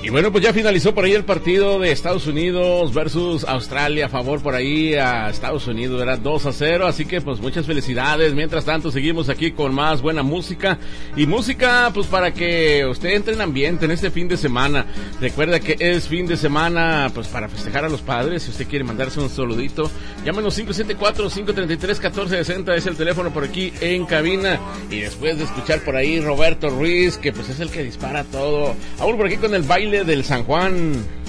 Y bueno, pues ya finalizó por ahí el partido de Estados Unidos versus Australia, a favor por ahí a Estados Unidos, era 2-0, así que pues muchas felicidades. Mientras tanto seguimos aquí con más buena música, y música pues para que usted entre en ambiente en este fin de semana. Recuerda que es fin de semana pues para festejar a los padres. Si usted quiere mandarse un saludito, llámenos 574-533-1460, es el teléfono por aquí en cabina. Y después de escuchar por ahí Roberto Ruiz, que pues es el que dispara todo, aún por aquí con el baile del San Juan.